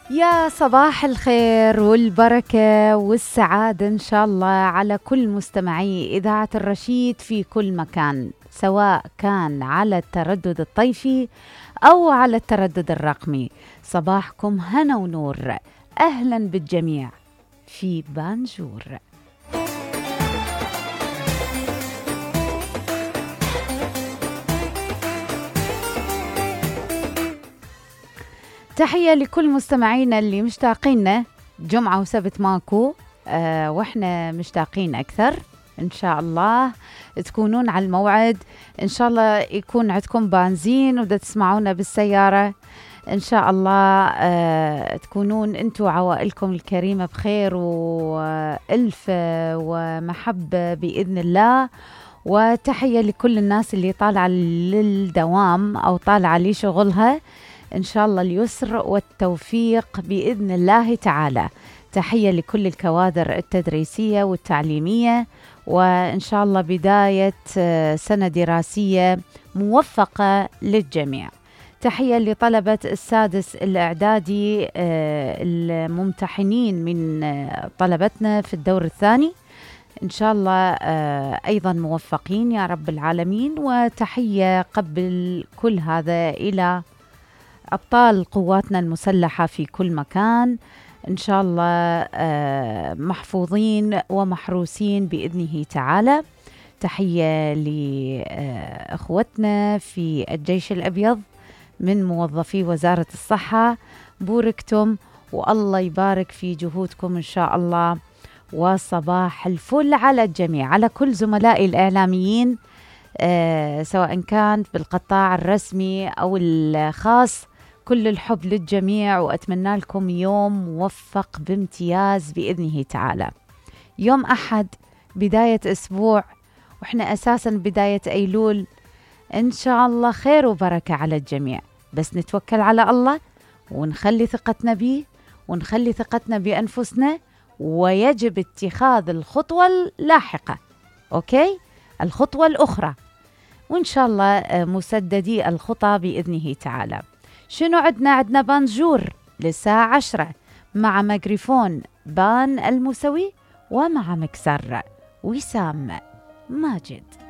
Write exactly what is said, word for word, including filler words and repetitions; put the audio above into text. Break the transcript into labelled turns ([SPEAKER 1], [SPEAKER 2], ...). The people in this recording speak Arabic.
[SPEAKER 1] يا صباح الخير والبركة والسعادة إن شاء الله على كل مستمعي إذاعة الرشيد في كل مكان، سواء كان على التردد الطيفي أو على التردد الرقمي. صباحكم هنا ونور، أهلا بالجميع في بانجور. تحية لكل مستمعينا اللي مشتاقيننا، جمعة وسبت ماكو آه واحنا مشتاقين أكثر. إن شاء الله تكونون على الموعد، إن شاء الله يكون عندكم بنزين ودا تسمعونا بالسيارة. إن شاء الله آه تكونون أنتوا عوائلكم الكريمة بخير وألف ومحبة بإذن الله. وتحية لكل الناس اللي طالعة للدوام أو طالعة لشغلها، إن شاء الله اليسر والتوفيق بإذن الله تعالى. تحية لكل الكوادر التدريسية والتعليمية، وإن شاء الله بداية سنة دراسية موفقة للجميع. تحية لطلبة السادس الإعدادي الممتحنين من طلبتنا في الدور الثاني، إن شاء الله أيضا موفقين يا رب العالمين. وتحية قبل كل هذا إلى أبطال قواتنا المسلحة في كل مكان، إن شاء الله محفوظين ومحروسين بإذنه تعالى. تحية لأخوتنا في الجيش الأبيض من موظفي وزارة الصحة، بوركتم والله يبارك في جهودكم إن شاء الله. وصباح الفل على الجميع، على كل زملائي الإعلاميين آه سواء كان بالقطاع الرسمي أو الخاص، كل الحب للجميع، وأتمنى لكم يوم موفق بامتياز بإذنه تعالى. يوم أحد بداية أسبوع، وإحنا أساساً بداية أيلول، إن شاء الله خير وبركة على الجميع، بس نتوكل على الله ونخلي ثقتنا به ونخلي ثقتنا بأنفسنا، ويجب اتخاذ الخطوة اللاحقة، أوكي؟ الخطوة الأخرى، وإن شاء الله مسددي الخطى بإذنه تعالى. شنو عدنا؟ عدنا بانجور للساعة عشرة مع ميكروفون بان الموسوي، ومع مكسر وسام ماجد.